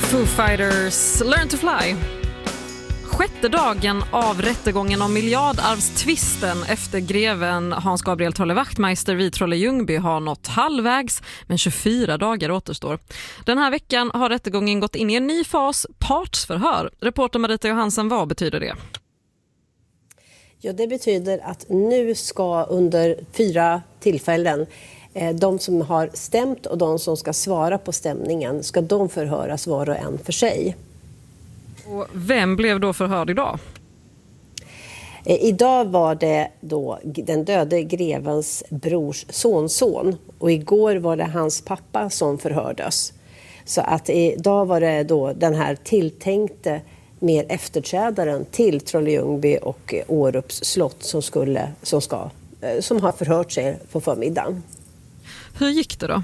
Foo Fighters, Learn to Fly. Sjätte dagen av rättegången om miljardarvstvisten efter greven Hans Gabriel Trolle Wachtmeister vid Trolle Ljungby har nått halvvägs, men 24 dagar återstår. Den här veckan har rättegången gått in i en ny fas, partsförhör. Reporter Marita Johansson, vad betyder det? Ja, det betyder att nu ska under 4 tillfällen de som har stämt och de som ska svara på stämningen, ska de förhöras var och en för sig. Och vem blev då förhörd idag? Idag var det då den döde grevens brors sonson och igår var det hans pappa som förhördes. Så att idag var det då den här tilltänkte mer efterträdaren till Trolle Ljungby och Årups slott som har förhört sig på förmiddagen. Hur gick det då?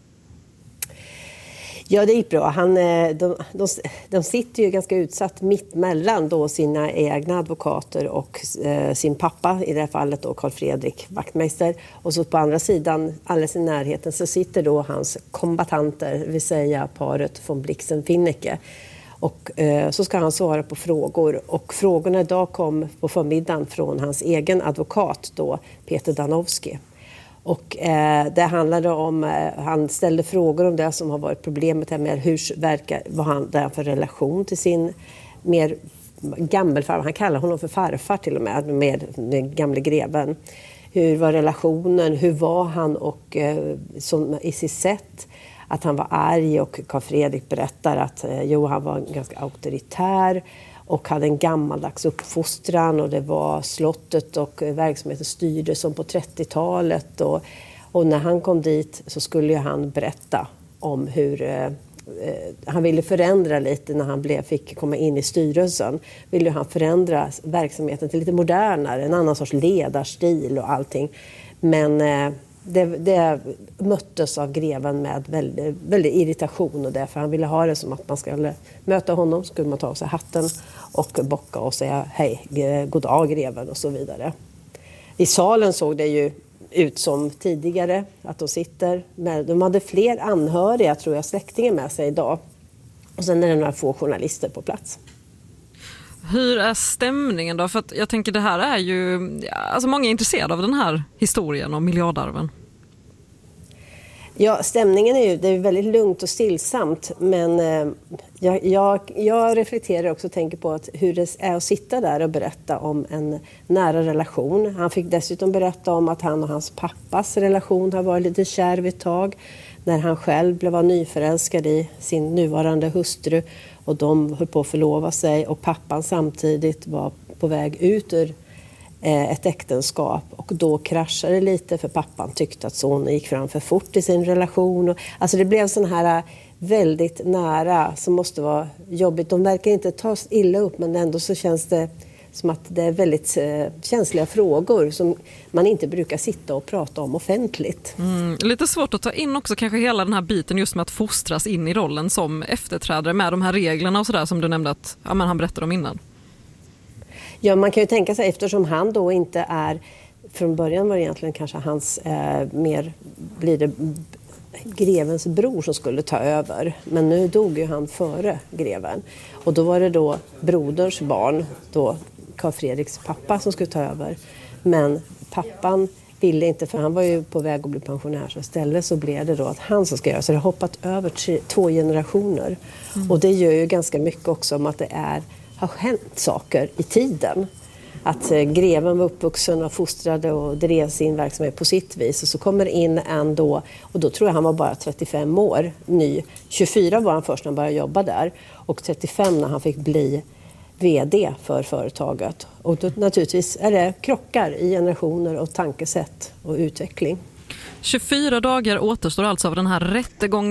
Ja, det gick bra. De sitter ju ganska utsatt mitt mellan då sina egna advokater och sin pappa, i det här fallet då Carl Fredrik Wachtmeister. Och så på andra sidan, alldeles i närheten, så sitter då hans kombatanter, det vill säga paret von Blixen-Finnecke. Och så ska han svara på frågor. Och frågorna idag kom på förmiddagen från hans egen advokat då, Peter Danowski. Och det handlade om, han ställde frågor om det som har varit problemet här med vad han där för relation till sin mer gammelfarfar, han kallar honom för farfar till och med den gamle greven. Hur var relationen, hur var han och som i sitt sätt att han var arg, och Carl Fredrik berättar att han var ganska auktoritär och hade en gammaldags uppfostran, och det var slottet och verksamheten styrde som på 30-talet. Och när han kom dit så skulle han berätta om hur han ville förändra lite när han fick komma in i styrelsen. Ville han förändra verksamheten till lite modernare, en annan sorts ledarstil och allting. Men det möttes av greven med väldigt irritation, och därför han ville ha det som att man skulle möta honom, skulle man ta av sig hatten och bocka och säga hej, god dag greven och så vidare. I salen såg det ju ut som tidigare att de sitter med, de hade fler anhöriga, tror jag, släktingar med sig idag, och sen är det några få journalister på plats. Hur är stämningen då? För att jag tänker det här är ju, alltså många är intresserade av den här historien om miljardarven. Ja, stämningen det är väldigt lugnt och stillsamt, men jag reflekterar också och tänker på hur det är att sitta där och berätta om en nära relation. Han fick dessutom berätta om att han och hans pappas relation har varit lite kärv ett tag, när han själv blev nyförälskad i sin nuvarande hustru och de höll på att förlova sig, och pappan samtidigt var på väg ut ur ett äktenskap, och då kraschade det lite för pappan tyckte att sonen gick fram för fort i sin relation. Alltså det blev sån här väldigt nära som måste vara jobbigt. De verkar inte ta illa upp, men ändå så känns det som att det är väldigt känsliga frågor som man inte brukar sitta och prata om offentligt. Lite svårt att ta in också kanske hela den här biten just med att fostras in i rollen som efterträdare med de här reglerna och sådär som du nämnde att han berättade om innan. Ja, man kan ju tänka sig, eftersom han då inte är, från början var det egentligen kanske hans mer blir det grevens bror som skulle ta över, men nu dog ju han före greven, och då var det då broderns barn, då Carl Fredriks pappa, som skulle ta över, men pappan ville inte, för han var ju på väg att bli pensionär, så istället så blev det då att han som ska göra, så det har hoppat över 2 generationer. Och det gör ju ganska mycket också om att det har hänt saker i tiden. Att greven var uppvuxen och fostrade och drev sin verksamhet på sitt vis. Och så kommer in en då, och då tror jag han var bara 35 år ny. 24 var han först när han började jobba där. Och 35 när han fick bli vd för företaget. Och då naturligtvis är det krockar i generationer och tankesätt och utveckling. 24 dagar återstår alltså av den här rättegången.